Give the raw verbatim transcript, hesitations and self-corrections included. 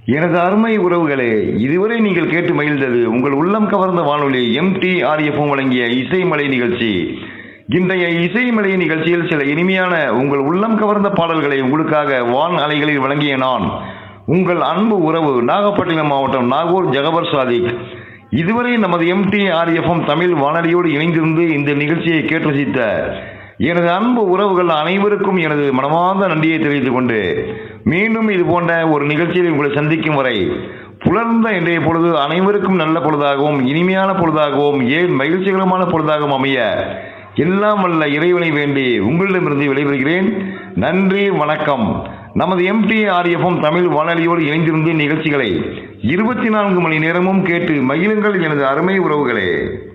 எனது அருமை உறவுகளே, இதுவரை நீங்கள் கேட்டு மகிழ்ந்தது உங்கள் உள்ளம் கவர்ந்த வானொலி எம் டி ஆர் எஃப் வழங்கிய இசைமலை நிகழ்ச்சி. இன்றைய இசைமலை நிகழ்ச்சியில் சில இனிமையான உங்கள் உள்ளம் கவர்ந்த பாடல்களை உங்களுக்காக வான் அலைகளில் வழங்கிய நான் உங்கள் அன்பு உறவு நாகப்பட்டினம் மாவட்டம் நாகூர் ஜகபர் சாதிக். இதுவரை நமது M D R F Tamil வானொலியோடு இணைந்திருந்து இந்த நிகழ்ச்சியை கேட்டு ரசித்த எனது அன்பு உறவுகள் அனைவருக்கும் எனது மனமார்ந்த நன்றியை தெரிவித்துக் கொண்டு மீண்டும் இது போன்ற ஒரு நிகழ்ச்சியில் உங்களை சந்திக்கும் வரை புலர்ந்த இன்றைய பொழுது அனைவருக்கும் நல்ல பொழுதாகவும் இனிமையான பொழுதாகவும் ஏன் மகிழ்ச்சிகரமான பொழுதாகவும் அமைய எல்லாம் வல்ல இறைவனை வேண்டி உங்களிடமிருந்து விடைபெறுகிறேன். நன்றி, வணக்கம். நமது M D R F Tamil வானொலியோடு இணைந்திருந்த நிகழ்ச்சிகளை இருபத்தி நான்கு மணி நேரமும் கேட்டு மகிழுங்கள் எனது அருமை உறவுகளே.